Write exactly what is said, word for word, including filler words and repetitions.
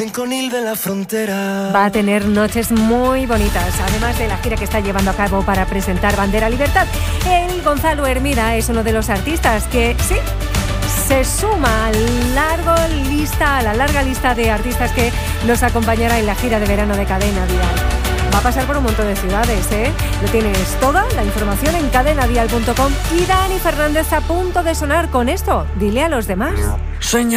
en Conil de la Frontera. Va a tener noches muy bonitas, además de la gira que está llevando a cabo para presentar Bandera Libertad. El Gonzalo Hermida es uno de los artistas que, sí, se suma a, largo lista, a la larga lista de artistas que los acompañará en la gira de verano de Cadena Dial. Va a pasar por un montón de ciudades, ¿eh? Lo tienes toda la información en cadena dial punto com. Y Dani Fernández a punto de sonar con esto. Dile a los demás. Sueña